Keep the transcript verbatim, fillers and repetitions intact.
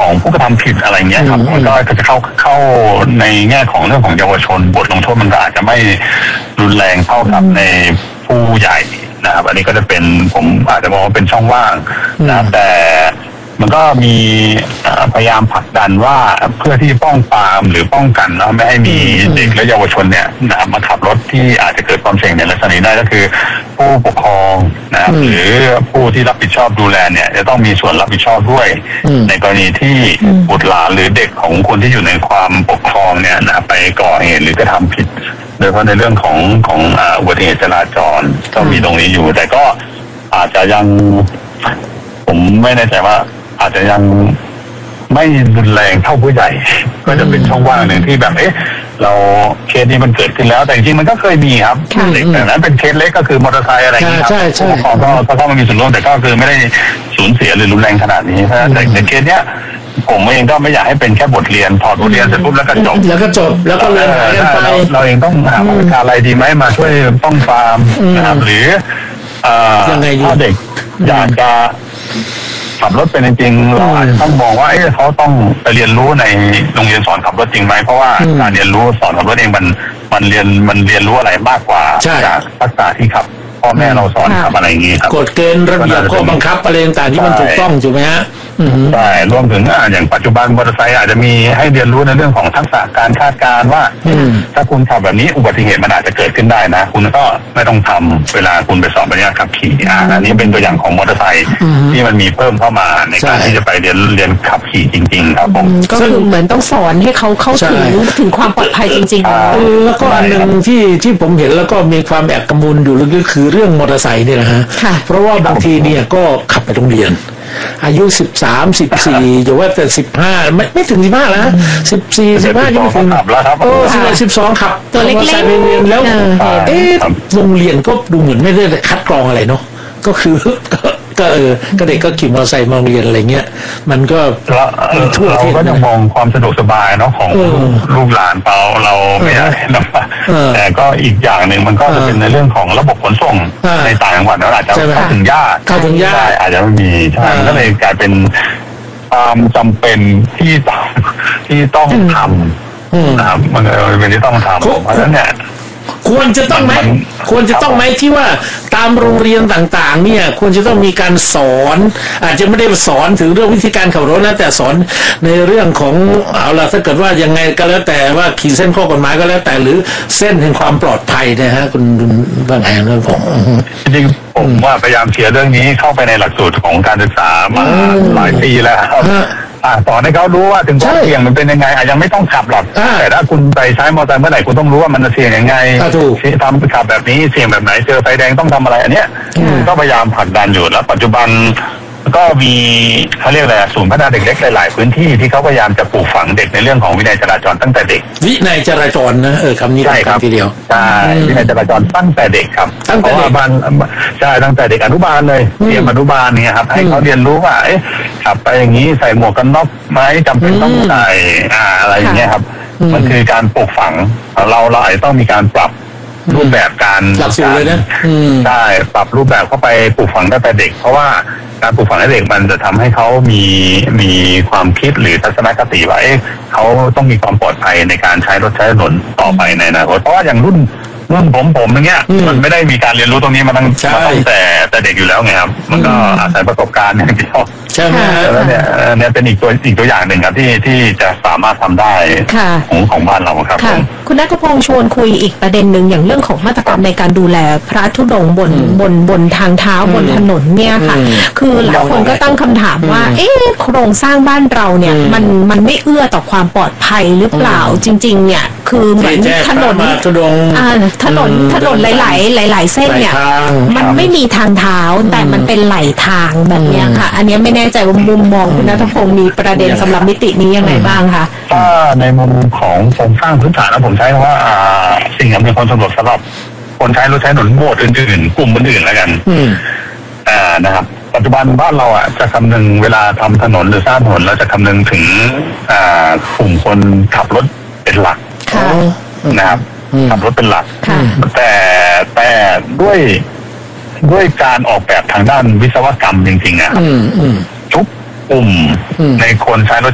ของผู้กระทำผิดอะไรเงี้ยครับมันก็จะเข้าเข้าในแง่ของเรื่องของเยาวชนบทลงโทษมันก็อาจจะไม่รุนแรงเท่ากับในผู้ใหญ่นะครับอันนี้ก็จะเป็นผมอาจจะมองว่าเป็นช่องว่างนะแต่มันก็มีพยายามผลักดันว่าเพื่อที่ป้องปรามหรือป้องกันนะไม่ให้มีเด็กและเยาวชนเนี่ยนะมาขับรถที่อาจจะเกิดความเสี่ยงในลักษณะนี้ได้ก็คือผู้ปกครองนะครับหรือผู้ที่รับผิดชอบดูแลเนี่ยจะต้องมีส่วนรับผิดชอบด้วยในกรณีที่บุตรหลานหรือเด็กของคนที่อยู่ในความปกครองเนี่ยนะไปก่อเหตุหรือกระทำผิดโดยเฉพาะในเรื่องของของอุบัติเหตุจราจรก็มีตรงนี้อยู่แต่ก็อาจจะยังผมไม่แน่ใจว่าอาจจะยังไม่รุนแรงเท่าผู้ใหญ่ก็จะเป็นช่องว่างหนึ่งที่แบบเอ๊ะเราเคสนี้มันเกิดขึ้นแล้วแต่จริงๆมันก็เคยมีครับเด็กแต่นั้นเป็นเคสเล็กก็คือมอเตอร์ไซค์อะไรอย่างนี้ครับผู้ปกครองก็ก็เข้ามามีส่วนร่วมแต่ก็คือไม่ได้สูญเสียหรือรุนแรงขนาดนี้แต่ในเคสเนี้ยผมเองก็ไม่อยากให้เป็นแค่บทเรียนถอดบทเรียนเสร็จปุ๊บแล้วก็จบแล้วก็จบแล้วก็เลยหายกันไปเราเองต้องหามาตรการอะไรดีไหมมาช่วยป้องปรามนะครับหรือถ้าเด็กอยากจะขับรถเป็นจริงๆเราอาจจะต้องมองว่าเอ๊ะเขาต้องไปเรียนรู้ในโรงเรียนสอนขับรถจริงไหมเพราะว่าการเรียนรู้สอนขับรถเองมันมันเรียนมันเรียนรู้อะไรมากกว่าจากทักษะที่ขับพ่อแม่เราสอนขับอะไรอย่างนี้ครับกฎเกณฑ์ระเบียบข้อบังคับอะไรต่างๆที่มันถูกต้องถูกไหมฮะใช่รวมถึงอย่างปัจจุบันมอเตอร์ไซค์อาจจะมีให้เรียนรู้ในเรื่องของทักษะการคาดการณ์ว่าถ้าคุณขับแบบนี้อุบัติเหตุมันอาจจะเกิดขึ้นได้นะคุณก็ไม่ต้องทำเวลาคุณไปสอบใบอนุญาตขับขี่อันนี้เป็นตัวอย่างของมอเตอร์ไซค์ที่มันมีเพิ่มเข้ามาในการที่จะไปเรียนเรียนขับขี่จริงๆครับผมก็คือเหมือนต้องสอนให้เขาเข้าถึงถึงความปลอดภัยจริงๆแล้วก็อันหนึ่งที่ที่ผมเห็นแล้วก็มีความแอบกังวลอยู่ลึกๆคือเรื่องมอเตอร์ไซค์เนี่ยนะฮะเพราะว่าบางทีเนี่ยก็ขับไปโรงเรียนอายุสิบสามสิบสี่อย่าว่าแต่สิบห้าไม่ไม่ถึงสิบห้าแล้วสิบสี่สิบห้ายังไม่ถึงโอ้สิบเอ็ดสิบสองขับตัวเล็กๆแล้วเอ๊ะโรงเรียนก็ดูเหมือนไม่ได้คัดกรองอะไรเนาะก็คือก็เออก็เด็กก็ขี่มอเตอร์ไซค์มาเรียนอะไรเงี้ยมันก็ทั่วที่เราก็จะมองความสะดวกสบายเนาะของลูกหลานเราเราไม่ได้นะแต่ก็อีกอย่างหนึ่งมันก็จะเป็นในเรื่องของระบบขนส่งในต่างจังหวัดเราอาจจะเข้าถึงยากเข้าถึงยากอาจจะไม่มีใช่ก็เลยกลายเป็นความจำเป็นที่ที่ต้องทำนะครับมันเป็นที่ต้องทำเพราะฉะนั้นเนี่ยควรจะต้องไหมควรจะต้องไหมที่ว่าตามโรงเรียนต่างๆเนี่ยควรจะต้องมีการสอนอาจจะไม่ได้สอนถึงเรื่องวิธีการขับรถนะแต่สอนในเรื่องของเอาล่ะถ้าเกิดว่ายังไงก็แล้วแต่ว่าขีดเส้นข้อกฎหมายก็แล้วแต่หรือเส้นแห่งความปลอดภัยนะฮะคุณว่าไงเรื่องของจริงๆผมว่าพยายามเขียนเรื่องนี้เข้าไปในหลักสูตรของการศึกษามาหลายปีแล้วสอนให้เขารู้ว่าถึงความเสี่ยงมันเป็นยังไงอาจยังไม่ต้องขับหรอกแต่ถ้าคุณไปใช้มอเตอร์ไซค์เมื่อไหร่คุณต้องรู้ว่ามันเสี่ยงยังไงทำขับแบบนี้เสี่ยงแบบไหนเจอไฟแดงต้องทำอะไรอันเนี้ยก็พยายามผลักดันอยู่แล้วปัจจุบันก็มีเขาเรียกอะไรศูนย์พัฒนาเด็กเล็กหลายๆพื้นที่ที่เขาพยายามจะปลูกฝังเด็กในเรื่องของวินัยจราจรตั้งแต่เด็กวินัยจราจรนะเออคำนี้ได้ครับทีเดียวใช่วินัยจราจรตั้งแต่เด็กครับเพราะว่าบ้านใช่ตั้งแต่เด็กอนุบาลเลยเรียนอนุบาลเนี่ยครับให้เขาเรียนรู้ว่าเอ๊ะขับไปอย่างนี้ใส่หมวกกันน็อกไหมจำเป็นต้องใส่อ่าอะไรอย่างเงี้ยครับมันคือการปลูกฝังเราเราอาจจะต้องมีการปรับรูปแบบการหลักสูตรเลยนะใช่ปรับรูปแบบเข้าไปปลูกฝังตั้งแต่เด็กเพราะว่าการปลูกฝังให้เด็กมันจะทำให้เขามีมีความคิดหรือทัศนคติว่าเขาต้องมีความปลอดภัยในการใช้รถใช้ถนนต่อไปในอนาคตเพราะว่าอย่างรุ่นรุ่นผมผมอย่างเงี้ยมันไม่ได้มีการเรียนรู้ตรงนี้มาตั้งแต่แต่เด็กอยู่แล้วไงครับมันก็อาศัยประสบการณ์อย่างเดียวใช่ไหมแล้วเนี่ยเนี่ยเป็นอีกตัวอีกตัวอย่างหนึ่งครับที่ที่จะสามารถทำได้ของของบ้านเราครับคุณณัฐพงษ์ชวนคุยอีกประเด็นหนึ่งอย่างเรื่องของมาตรการในการดูแลพระธุดงค์บนบนบนทางเท้าบนถนนเนี่ยค่ะคือหลายคนก็ตั้งคำถามว่าเอ๊ะโครงสร้างบ้านเราเนี่ยมันมันไม่เอื้อต่อความปลอดภัยหรือเปล่าจริงๆเนี่ยคือเหมือนถนนถนนถนนหลายๆหลายๆเส้นเนี่ยมันไม่มีทางเท้าแต่มันเป็นไหลทางแบบนี้ค่ะอันนี้ไม่แน่ใจว่ามุมมองคุณณัฐพงษ์มีประเด็นสำหรับมิตินี้ยังไงบ้างคะถ้าในมุมของโครงสร้างพื้นฐานนะผมใช้คำว่าสิ่งอำนวยความสะดวกสำหรับคนใช้รถใช้ถนนโหมดอื่นๆกลุ่มอื่นๆแล้วกันอ่านะครับปัจจุบันบ้านเราอ่ะจะคำนึงเวลาทำถนนหรือสร้างถนนเราจะคำนึงถึงอ่ากลุ่มคนขับรถเป็นหลักนะครับขับรถเป็นหลักแต่แต่ด้วยด้วยการออกแบบทางด้านวิศวกรรมจริงๆอ่ะทุกกลุ่มในคนใช้รถ